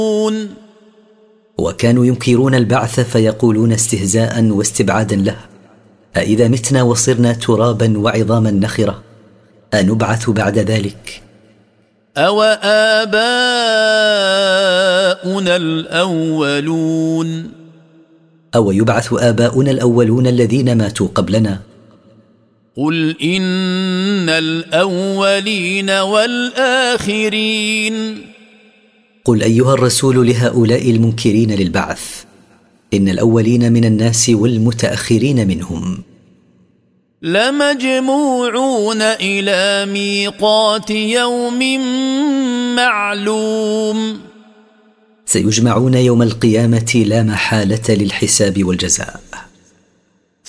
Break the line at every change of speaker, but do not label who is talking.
وكانوا ينكرون البعث فيقولون استهزاء واستبعادا له: أإذا متنا وصرنا ترابا وعظاما نخرة أنبعث بعد ذلك؟
أوآباؤنا الأولون
أو يبعث آباؤنا الأولون الذين ماتوا قبلنا؟
قل إن الأولين والآخرين.
قل أيها الرسول لهؤلاء المنكرين للبعث: إن الأولين من الناس والمتأخرين منهم
لمجموعون إلى ميقات يوم معلوم.
سيجمعون يوم القيامة لا محالة للحساب والجزاء.